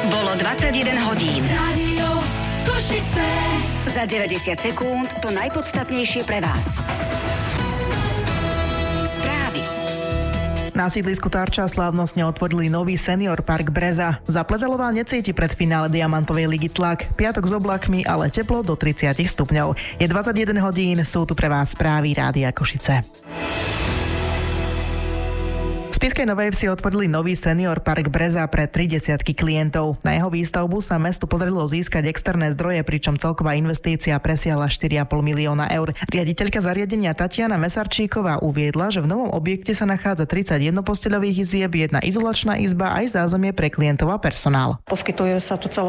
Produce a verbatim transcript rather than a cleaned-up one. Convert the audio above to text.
Bolo dvadsaťjeden hodín. Rádio Košice. Za deväťdesiat sekúnd to najpodstatnejšie pre vás. Správy. Na sídlisku Tarča slávnostne otvorili nový senior park Breza. Zapledalová necíti pred finále Diamantovej ligy tlak. Piatok s oblakmi, ale teplo do tridsať stupňov. Je dvadsaťjeden hodín, sú tu pre vás správy Rádia Košice. V Spišskej Novej Vsi otvorili nový senior park Breza pre tri desiatky klientov. Na jeho výstavbu sa mestu podarilo získať externé zdroje, pričom celková investícia presiahla štyri a pol milióna eur. Riaditeľka zariadenia Tatiana Mesarčíková uviedla, že v novom objekte sa nachádza tridsať jednoposteľových izieb, jedna izolačná izba aj zázemie pre klientov a personál. Poskytuje sa tu celá